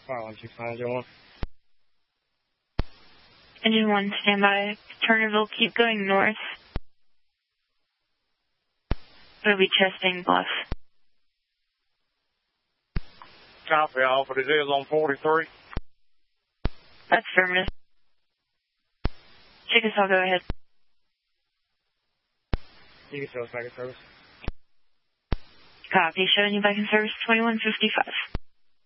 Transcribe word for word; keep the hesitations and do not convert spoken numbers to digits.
five one six nine, Engine one. Engine one, standby. Turnerville, keep going north. We'll be testing bluff. Copy, Alpha, it is on forty-three. That's affirmative. Chickasaw, go ahead. You can tell us back in service. Copy, showing you back in service twenty-one fifty-five.